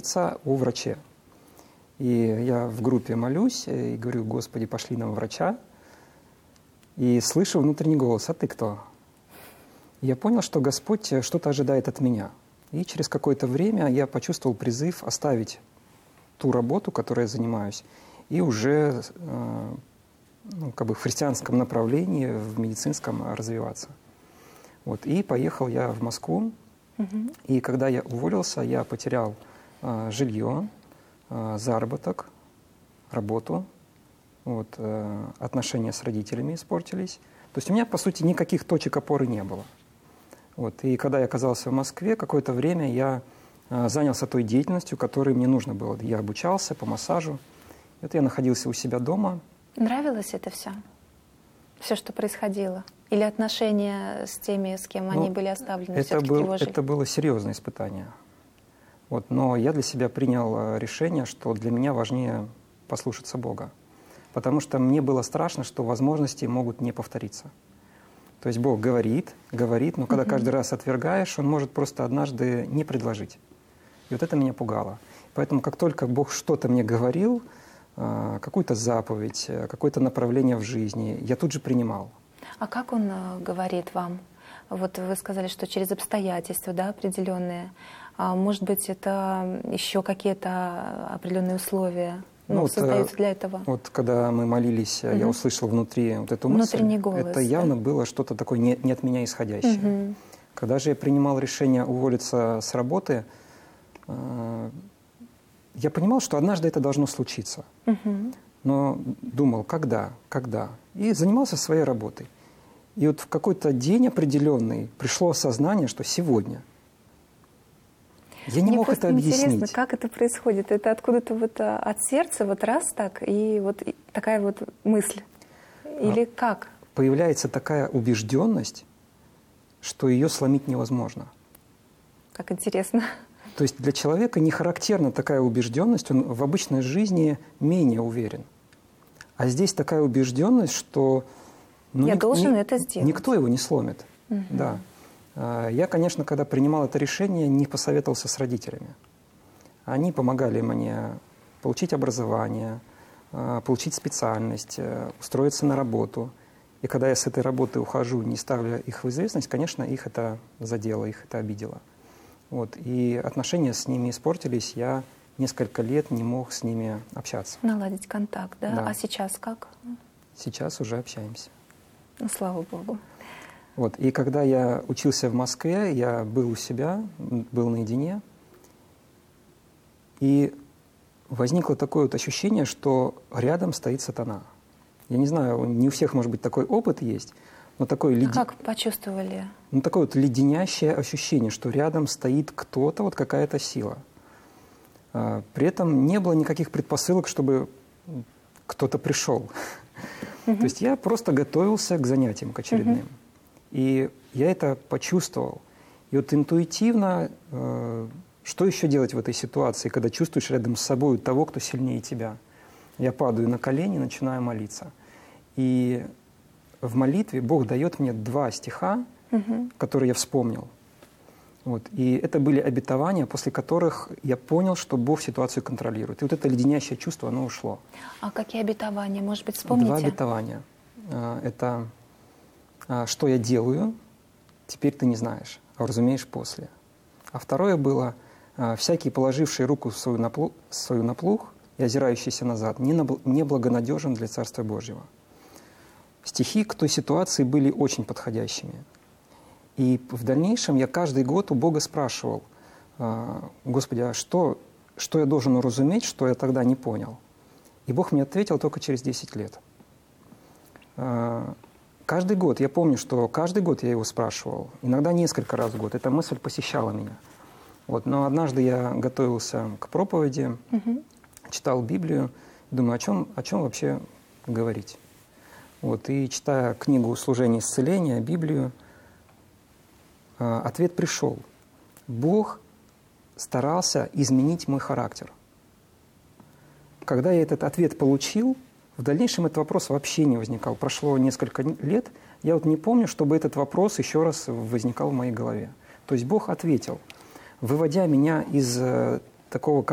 молиться о враче. И я в группе молюсь и говорю: Господи, пошли нам врача. И слышу внутренний голос: а ты кто? И я понял, что Господь что-то ожидает от меня. И через какое-то время я почувствовал призыв оставить ту работу, которой я занимаюсь, и уже в христианском направлении, в медицинском развиваться. Вот. И поехал я в Москву. И когда я уволился, я потерял жилье, заработок, работу. Вот, отношения с родителями испортились. То есть у меня, по сути, никаких точек опоры не было. Вот. И когда я оказался в Москве, какое-то время я занялся той деятельностью, которой мне нужно было. Я обучался по массажу. Вот я находился у себя дома. Нравилось это все? Все, что происходило? Или отношения с теми, с кем они были оставлены? Это было серьезное испытание. Вот. Но я для себя принял решение, что для меня важнее послушаться Бога. Потому что мне было страшно, что возможности могут не повториться. То есть Бог говорит, но когда каждый раз отвергаешь, Он может просто однажды не предложить. И вот это меня пугало. Поэтому как только Бог что-то мне говорил, какую-то заповедь, какое-то направление в жизни, я тут же принимал. А как Он говорит вам? Вот вы сказали, что через обстоятельства, да, определенные. Может быть, это еще какие-то определенные условия создаются для этого? Вот когда мы молились, я услышал внутри вот эту мысль. Внутренний голос. Это явно было что-то такое не от меня исходящее. Когда же я принимал решение уволиться с работы, я понимал, что однажды это должно случиться. Но думал, когда? И занимался своей работой. И вот в какой-то день определенный пришло осознание, что сегодня. Я не мог это объяснить. Интересно, как это происходит? Это откуда-то вот от сердца, вот раз так, и вот такая вот мысль? Или как? Появляется такая убежденность, что ее сломить невозможно. Как интересно. То есть для человека не характерна такая убежденность, он в обычной жизни менее уверен. А здесь такая убежденность, что я должен это сделать. Никто его не сломит. Да. Я, конечно, когда принимал это решение, не посоветовался с родителями. Они помогали мне получить образование, получить специальность, устроиться на работу. И когда я с этой работы ухожу, не ставля их в известность, конечно, их это задело, их это обидело. Вот. И отношения с ними испортились, я несколько лет не мог с ними общаться. Наладить контакт, да? Да. А сейчас как? Сейчас уже общаемся. Ну, слава Богу. Вот. И когда я учился в Москве, я был у себя, был наедине, и возникло такое вот ощущение, что рядом стоит сатана. Я не знаю, не у всех, может быть, такой опыт есть, но такое как почувствовали? Ну, такое вот леденящее ощущение, что рядом стоит кто-то, вот какая-то сила. При этом не было никаких предпосылок, чтобы кто-то пришел. То есть я просто готовился к занятиям, к очередным. И я это почувствовал. И вот интуитивно, что еще делать в этой ситуации, когда чувствуешь рядом с собой того, кто сильнее тебя? Я падаю на колени, начинаю молиться. И в молитве Бог дает мне 2 стиха, которые я вспомнил. Вот. И это были обетования, после которых я понял, что Бог ситуацию контролирует. И вот это леденящее чувство, оно ушло. А какие обетования? Может быть, вспомните? 2 обетования. Это «что я делаю, теперь ты не знаешь, а разумеешь после». А второе было «всякий, положивший руку свою на плуг и озирающийся назад, не благонадежен для Царства Божьего». Стихи к той ситуации были очень подходящими. И в дальнейшем я каждый год у Бога спрашивал: «Господи, а что я должен уразуметь, что я тогда не понял?» И Бог мне ответил только через 10 лет. Каждый год, я помню, что каждый год я его спрашивал, иногда несколько раз в год. Эта мысль посещала меня. Вот. Но однажды я готовился к проповеди, читал Библию, думаю, о чем вообще говорить. Вот. И читая книгу «Служение исцеления», Библию, ответ пришел. Бог старался изменить мой характер. Когда я этот ответ получил, в дальнейшем этот вопрос вообще не возникал. Прошло несколько лет, я вот не помню, чтобы этот вопрос еще раз возникал в моей голове. То есть Бог ответил, выводя меня из такого